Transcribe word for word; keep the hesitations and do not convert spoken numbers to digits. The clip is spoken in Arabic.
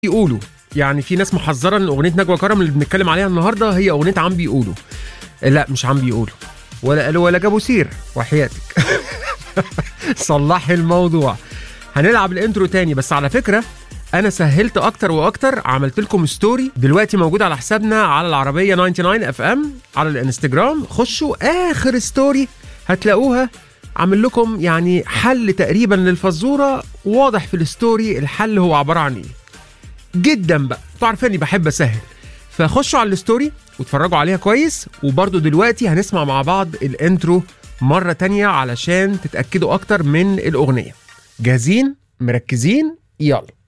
بيقولوا يعني في ناس محذره ان اغنيه نجوى كرم اللي بنتكلم عليها النهارده هي اغنيه عم بيقولوا. لا مش عم بيقولوا ولا قالوا ولا جابوا سير وحياتك. صلحي الموضوع. هنلعب الانترو تاني، بس على فكره انا سهلت اكتر واكتر، عملت لكم ستوري دلوقتي موجود على حسابنا على العربيه تسعة وتسعين اف ام على الانستجرام. خشوا اخر ستوري هتلاقوها عامل لكم يعني حل تقريبا للفزوره، واضح في الستوري الحل هو عباره عن ايه جدا. بقى انتوا عارفيني بحب اسهل، فخشوا على الستوري واتفرجوا عليها كويس. وبرضو دلوقتي هنسمع مع بعض الانترو مرة تانية علشان تتأكدوا اكتر من الاغنية. جاهزين؟ مركزين؟ يلا.